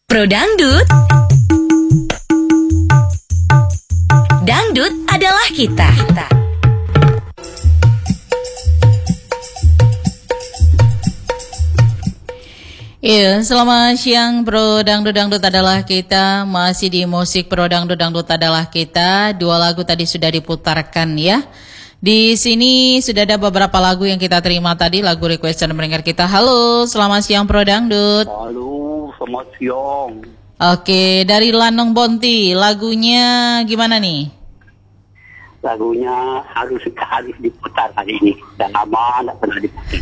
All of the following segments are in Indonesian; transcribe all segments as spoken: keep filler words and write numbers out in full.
Pro Dangdut. Dangdut adalah kita. kita. Iya, selamat siang Pro Dangdut. Dangdut adalah kita. Masih di musik Pro Dangdut. Dangdut adalah kita. Dua lagu tadi sudah diputarkan ya. Di sini sudah ada beberapa lagu yang kita terima tadi, lagu request dan mendengar kita. Halo, selamat siang Pro Dangdut. Halo, selamat siang. Oke, dari Lanong Bonti, lagunya gimana nih? Lagunya harus harus diputar hari ini. Dan lama tidak pernah diputar.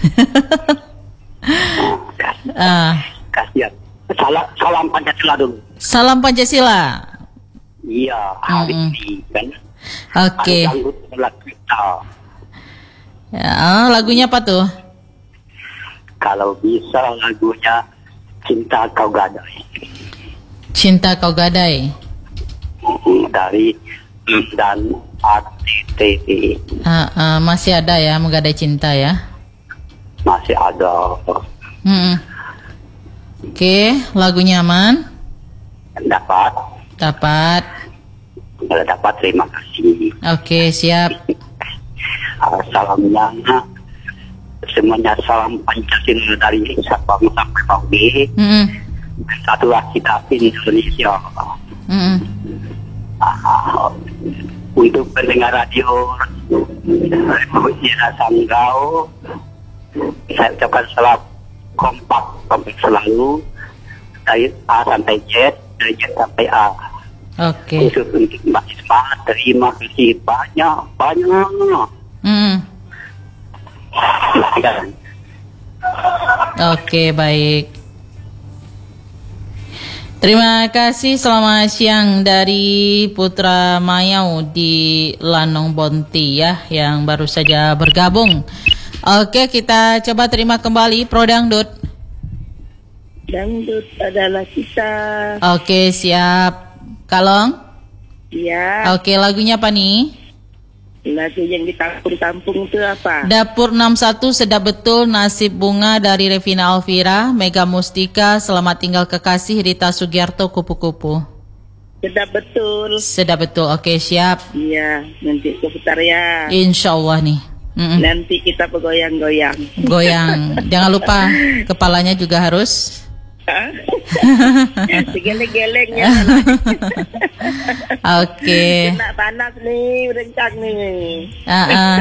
Nah, Ah, kasihan. Salam, salam Pancasila dulu. Salam Pancasila. Iya, hari Mm-mm. ini kan. Oke. Hari Dangdut adalah kita. Ya, ah, lagunya apa tuh? Kalau bisa lagunya Cinta Kau Gadai. Cinta Kau Gadai. Dari dan A T T I. Ah, ah, masih ada ya, Menggadai Cinta ya. Masih ada. Hmm. Oke, lagunya aman. Dapat. Dapat. Kalau dapat, terima kasih. Oke, siap. Uh, salamnya semuanya salam Pancasila dari Sabang sampai Merauke. Hmm. Satulah kita Indonesia. Hmm. Uh, untuk pendengar radio Republik Sanggau, saya ucapkan salam kompak kompak selalu dari A sampai Z, dari Z sampai A. Oke. Khusus untuk Mbak Isma, terima kasih banyak banyak. Hmm. Silakan. Oke, baik. Terima kasih, selamat siang dari Putra Mayau di Lanong Bonti ya, yang baru saja bergabung. Oke, kita coba terima kembali Pro Dangdut. Dangdut adalah kita. Oke, siap. Kalong? Ya, Oke, lagunya apa nih? lagu yang di kampung-kampung itu apa? Dapur enam satu, Sedap Betul, Nasib Bunga dari Revina Alvira, Mega Mustika, Selamat Tinggal Kekasih, Rita Sugiarto, Kupu-Kupu. Sedap betul. Sedap Betul, oke siap. Iya, nanti aku putar ya. Insya Allah nih. Mm-mm. Nanti kita bergoyang-goyang. Goyang, jangan lupa kepalanya juga harus. Hah? Geleng-geleng ya. Oke. Kena panas nih, rencang nih. Ah, ah.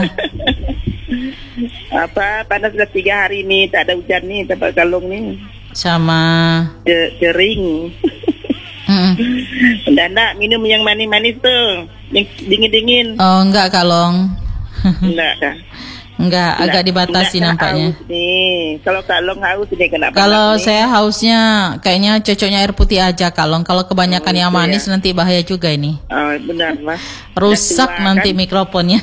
Apa, panas sudah tiga hari nih, tak ada hujan nih, tempat Kalung nih. Sama. Ke- kering. Mm-mm. Udah nak minum yang manis-manis tuh, yang dingin-dingin. Oh enggak Kalong. Enggak kah? Enggak, agak dibatasi enggak nampaknya. Haus nih. Kalau Kalong haus ini kenapa? Kalau saya hausnya kayaknya cocoknya air putih aja Kalong. Kalau kebanyakan Oh, yang itu manis ya. nanti bahaya juga ini. Oh, benar mas. Rusak Udah tua, nanti kan? mikrofonnya.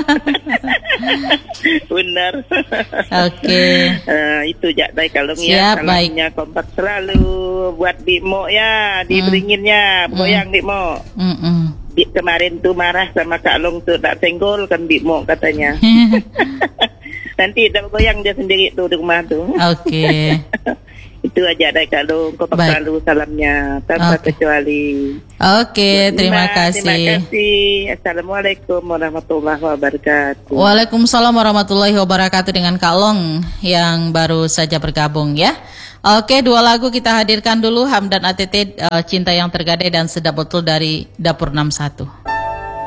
Benar. Oke. Eh, itu jak baik Kalong Siap, ya. baik. Salamnya kompak selalu buat Bimo ya, diberinginnya goyang Bimo. Mm-mm. Di, kemarin tuh marah sama Kak Long tuh tak senggol kan Bimo katanya. Nanti dah goyang dia sendiri tuh di rumah tuh. Oke. Itu aja dari Kak Long, kompak Baik. selalu salamnya tanpa Oke. kecuali. Oke, terima Terima kasih. kasih. Assalamualaikum warahmatullahi wabarakatuh. Waalaikumsalam warahmatullahi wabarakatuh dengan Kak Long yang baru saja bergabung ya. Oke, dua lagu kita hadirkan dulu, Hamdan A T T, uh, Cinta Yang Tergadai dan Sedap Betul dari Dapur enam satu.